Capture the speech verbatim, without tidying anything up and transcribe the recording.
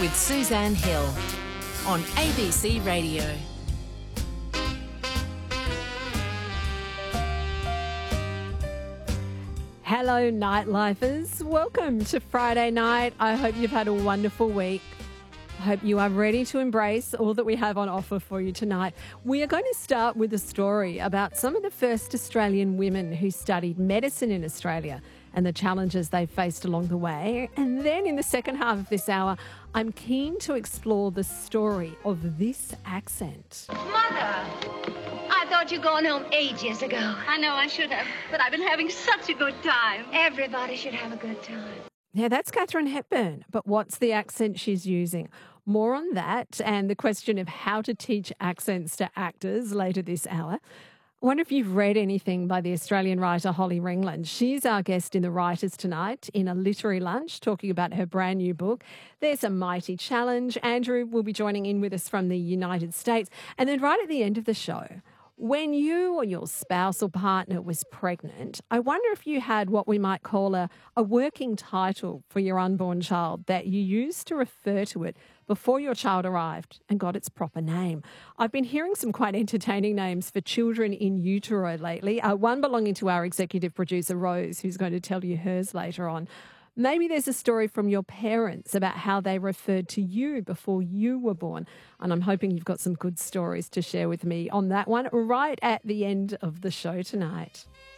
with Suzanne Hill on A B C Radio. Hello, nightlifers. Welcome to Friday night. I hope you've had a wonderful week. I hope you are ready to embrace all that we have on offer for you tonight. We are going to start with a story about some of the first Australian women who studied medicine in Australia and the challenges they faced along the way. And then in the second half of this hour, I'm keen to explore the story of this accent. Mother! I thought you'd gone home ages ago. I know I should have, but I've been having such a good time. Everybody should have a good time. Yeah, that's Katharine Hepburn. But what's the accent she's using? More on that and the question of how to teach accents to actors later this hour. I wonder if you've read anything by the Australian writer Holly Ringland. She's our guest in The Writers tonight in a literary lunch, talking about her brand new book. There's a mighty challenge. Andrew will be joining in with us from the United States. And then right at the end of the show, when you or your spouse or partner was pregnant, I wonder if you had what we might call a, a working title for your unborn child that you used to refer to it before your child arrived and got its proper name. I've been hearing some quite entertaining names for children in utero lately, uh, one belonging to our executive producer, Rose, who's going to tell you hers later on. Maybe there's a story from your parents about how they referred to you before you were born. And I'm hoping you've got some good stories to share with me on that one right at the end of the show tonight.